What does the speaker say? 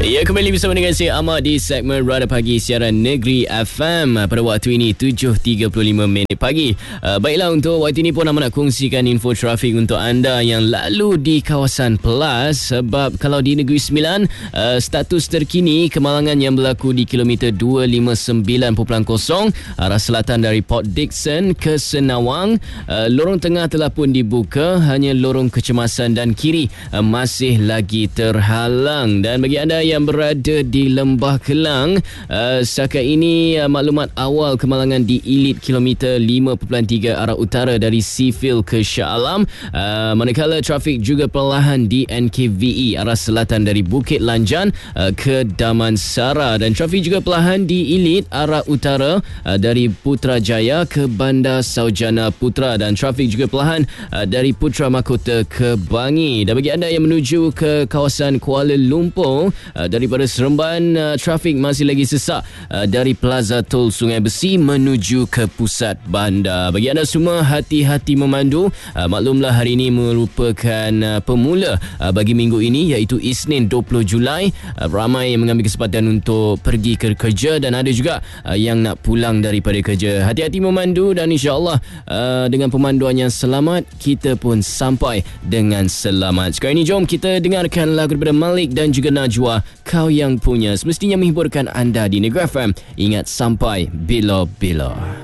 Ya, kembali bersama dengan saya Ahmad di segmen Radar Pagi siaran Negeri FM pada waktu ini 7.35 minit pagi. Baiklah, untuk waktu ini pun Ahmad nak kongsikan info trafik untuk anda yang lalu di kawasan Pelas. Sebab kalau di Negeri Sembilan, status terkini kemalangan yang berlaku di kilometer 259.0 arah selatan dari Port Dickson ke Senawang. Lorong tengah telah pun dibuka, hanya lorong kecemasan dan kiri masih lagi terhalang. Dan bagi anda yang berada di Lembah Kelang, setakat ini maklumat awal kemalangan di Elite kilometer 5.3 arah utara dari Seafield ke Shah Alam. Manakala trafik juga perlahan di NKVE arah selatan dari Bukit Lanjan ke Damansara, dan trafik juga perlahan di Elite arah utara dari Putrajaya ke Bandar Saujana Putra, dan trafik juga perlahan dari Putra Mahkota ke Bangi. Dan bagi anda yang menuju ke kawasan Kuala Lumpur, daripada Seremban, trafik masih lagi sesak dari Plaza Tol Sungai Besi menuju ke pusat bandar. Bagi anda semua, hati-hati memandu. Maklumlah hari ini merupakan pemula bagi minggu ini, iaitu Isnin 20 Julai. Ramai yang mengambil kesempatan untuk pergi ke kerja dan ada juga yang nak pulang daripada kerja. Hati-hati memandu dan insya-Allah dengan pemanduan yang selamat, kita pun sampai dengan selamat. Sekarang ini jom kita dengarkan lagu daripada Malik dan juga Najwa, Kau Yang Punya, semestinya menghiburkan anda di Negeri FM. Ingat, sampai bila-bila.